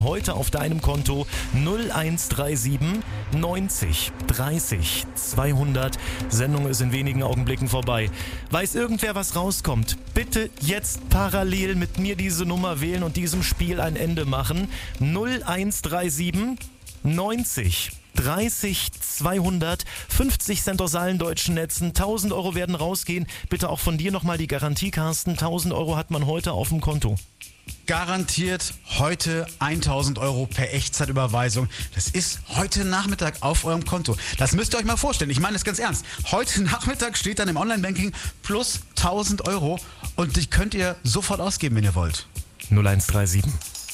Heute auf deinem Konto 0137 90 30 200. Sendung ist in wenigen Augenblicken vorbei. Weiß irgendwer, was rauskommt? Bitte jetzt parallel mit mir diese Nummer wählen und diesem Spiel ein Ende machen. 0137 90 30 200, 50 Cent aus allen deutschen Netzen, 1000 Euro werden rausgehen. Bitte auch von dir nochmal die Garantie, Carsten. 1000 Euro hat man heute auf dem Konto. Garantiert heute 1000 Euro per Echtzeitüberweisung. Das ist heute Nachmittag auf eurem Konto. Das müsst ihr euch mal vorstellen. Ich meine das ganz ernst. Heute Nachmittag steht dann im Online-Banking plus 1000 Euro und die könnt ihr sofort ausgeben, wenn ihr wollt. 0137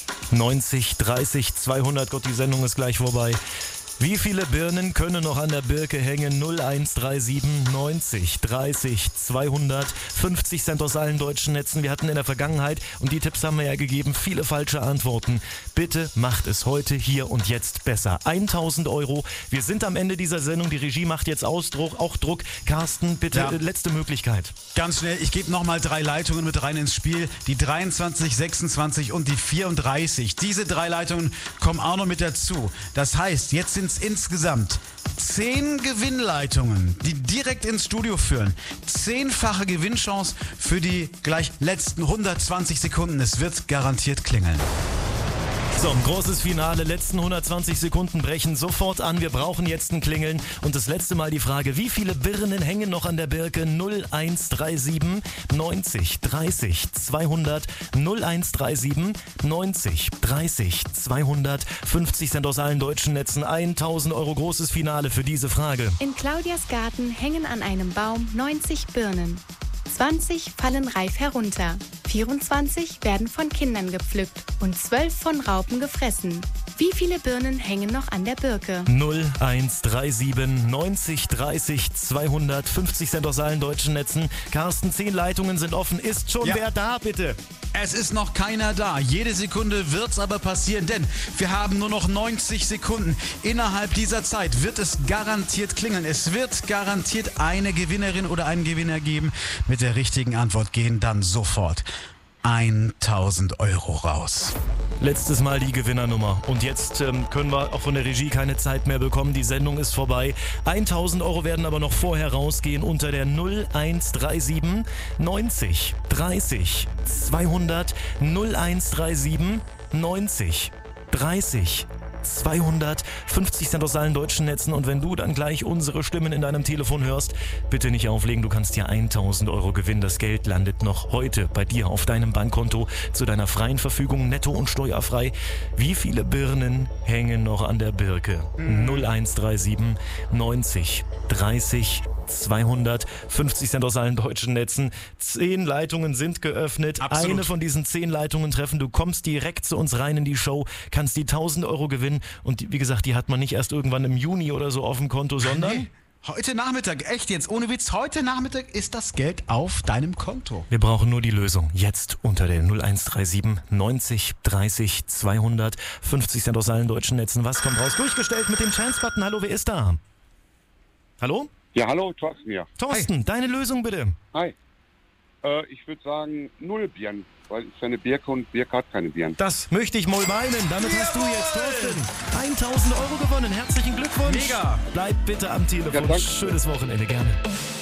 90 30 200. Gott, die Sendung ist gleich vorbei. Wie viele Birnen können noch an der Birke hängen? 0137 90 30 200, 50 Cent aus allen deutschen Netzen. Wir hatten in der Vergangenheit, und die Tipps haben wir ja gegeben, viele falsche Antworten. Bitte macht es heute, hier und jetzt besser. 1000 Euro. Wir sind am Ende dieser Sendung. Die Regie macht jetzt auch Druck. Carsten, bitte, Ja. Letzte Möglichkeit. Ganz schnell, ich gebe nochmal 3 Leitungen mit rein ins Spiel. Die 23, 26 und die 34. Diese 3 Leitungen kommen auch noch mit dazu. Das heißt, jetzt sind es insgesamt 10 Gewinnleitungen, die direkt ins Studio führen. 10-fache Gewinnchance für die gleich letzten 120 Sekunden. Es wird garantiert klingeln. So, ein großes Finale. Letzten 120 Sekunden brechen sofort an. Wir brauchen jetzt ein Klingeln. Und das letzte Mal die Frage, wie viele Birnen hängen noch an der Birke? 0137 90 30 200, 0137 90 30 200, 50 Cent aus allen deutschen Netzen, 1000 Euro, großes Finale für diese Frage. In Claudias Garten hängen an einem Baum 90 Birnen. 20 fallen reif herunter, 24 werden von Kindern gepflückt und 12 von Raupen gefressen. Wie viele Birnen hängen noch an der Birke? 0137 90 30 200, 50 Cent aus allen deutschen Netzen. Carsten, 10 Leitungen sind offen. Ist schon wer da, bitte? Es ist noch keiner da. Jede Sekunde wird's aber passieren, denn wir haben nur noch 90 Sekunden. Innerhalb dieser Zeit wird es garantiert klingeln. Es wird garantiert eine Gewinnerin oder einen Gewinner geben. Mit der richtigen Antwort gehen dann sofort 1000 Euro raus. Letztes Mal die Gewinnernummer. Und jetzt können wir auch von der Regie keine Zeit mehr bekommen. Die Sendung ist vorbei. 1000 Euro werden aber noch vorher rausgehen unter der 0137 90 30 200, 0137 90 30 200, 50 Cent aus allen deutschen Netzen. Und wenn du dann gleich unsere Stimmen in deinem Telefon hörst, bitte nicht auflegen, du kannst hier 1000 Euro gewinnen. Das Geld landet noch heute bei dir auf deinem Bankkonto zu deiner freien Verfügung, netto und steuerfrei. Wie viele Birnen hängen noch an der Birke? 0137 90 30 200, 50 Cent aus allen deutschen Netzen. 10 Leitungen sind geöffnet. Absolut. Eine von diesen 10 Leitungen treffen. Du kommst direkt zu uns rein in die Show, kannst die 1000 Euro gewinnen. Und wie gesagt, die hat man nicht erst irgendwann im Juni oder so auf dem Konto, sondern... Nee, heute Nachmittag, echt jetzt, ohne Witz, heute Nachmittag ist das Geld auf deinem Konto. Wir brauchen nur die Lösung. Jetzt unter der 0137 90 30 200, 50 Cent aus allen deutschen Netzen. Was kommt raus? Durchgestellt mit dem Chance-Button. Hallo, wer ist da? Hallo? Ja, hallo, Thorsten hier. Thorsten, deine Lösung bitte. Hi. Ich würde sagen 0 Birnen, weil es ist eine Birke und Birke hat keine Birnen. Das möchte ich mal meinen. Damit hast du jetzt, Thorsten, 1000 Euro gewonnen. Herzlichen Glückwunsch. Mega. Bleib bitte am Telefon. Ja, danke. Schönes Wochenende, gerne.